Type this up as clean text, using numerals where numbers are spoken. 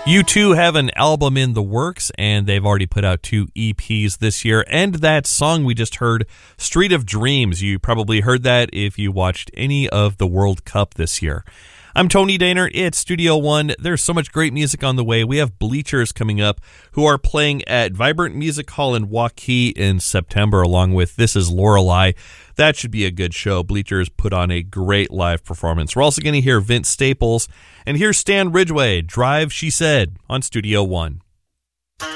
U2 have an album in the works, and they've already put out 2 EPs this year. And that song we just heard, Street of Dreams, you probably heard that if you watched any of the World Cup this year. I'm Tony Daner. It's Studio One. There's so much great music on the way. We have Bleachers coming up, who are playing at Vibrant Music Hall in Waukee in September, along with This Is Lorelei. That should be a good show. Bleachers put on a great live performance. We're also going to hear Vince Staples. And here's Stan Ridgway, Drive, She Said, on Studio One.